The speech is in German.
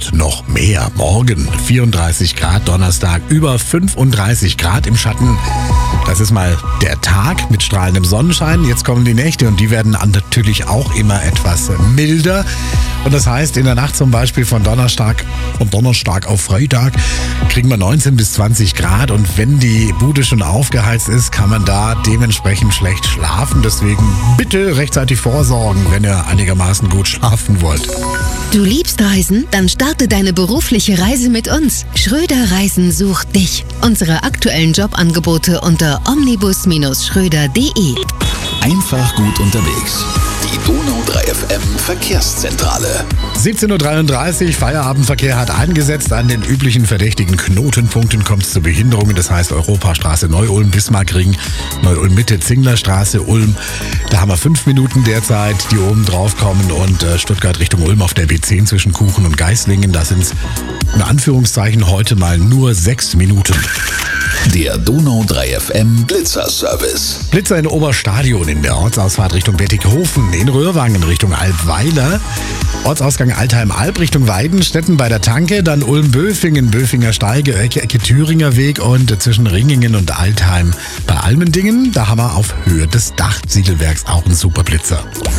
wird noch mehr. Morgen 34 Grad, Donnerstag über 35 Grad im Schatten. Das ist mal der Tag mit strahlendem Sonnenschein. Jetzt kommen die Nächte und die werden natürlich auch immer etwas milder. Und das heißt, in der Nacht zum Beispiel von Donnerstag auf Freitag kriegen wir 19 bis 20 Grad. Und wenn die Bude schon aufgeheizt ist, kann man da dementsprechend schlecht schlafen. Deswegen bitte rechtzeitig vorsorgen, wenn ihr einigermaßen gut schlafen wollt. Du liebst Reisen? Dann starte deine berufliche Reise mit uns. Schröder Reisen sucht dich. Unsere aktuellen Jobangebote unter omnibus-schröder.de. Einfach gut unterwegs. Die Donau 3 FM Verkehrszentrale. 17.33 Uhr, Feierabendverkehr hat eingesetzt. An den üblichen verdächtigen Knotenpunkten kommt es zu Behinderungen. Das heißt Europastraße, Neu-Ulm, Bismarckring, Neu-Ulm Mitte, Zinglerstraße, Ulm. Da haben wir 5 Minuten derzeit, die oben drauf kommen. Und Stuttgart Richtung Ulm auf der B10 zwischen Kuchen und Geislingen. Da sind es in Anführungszeichen heute mal nur 6 Minuten. Der Donau 3 FM Blitzerservice. Blitzer in Oberstadion in der Ortsausfahrt Richtung Wettighofen, in Röhrwangen Richtung Albweiler, Ortsausgang Altheim-Alb Richtung Weidenstetten bei der Tanke, dann Ulm-Böfingen, Böfinger Steige, Ecke Thüringer Weg und zwischen Ringingen und Altheim bei Almendingen. Da haben wir auf Höhe des Dachziegelwerks auch einen super Blitzer.